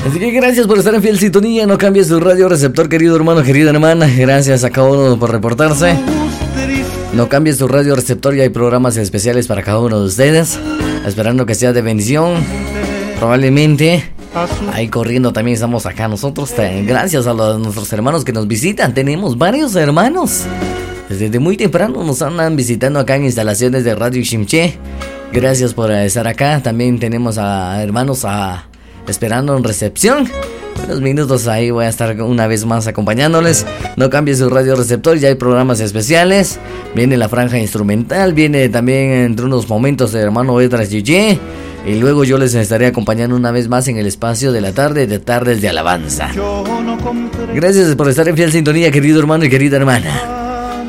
Así que gracias por estar en fiel sintonía. No cambies tu radio receptor, querido hermano, querida hermana. Gracias a cada uno por reportarse. No cambies tu radio receptor, ya hay programas especiales para cada uno de ustedes. Esperando que sea de bendición. Probablemente ahí corriendo también estamos acá nosotros. Gracias a nuestros hermanos que nos visitan. Tenemos varios hermanos. Desde muy temprano nos andan visitando acá en instalaciones de Radio Ximché. Gracias por estar acá. También tenemos a hermanos esperando en recepción. Unos minutos ahí voy a estar una vez más acompañándoles. No cambies su radio receptor, ya hay programas especiales. Viene la franja instrumental, viene también entre unos momentos el hermano Edras Yeye. Y luego yo les estaré acompañando una vez más en el espacio de la tarde de Tardes de Alabanza. Gracias por estar en fiel sintonía, querido hermano y querida hermana.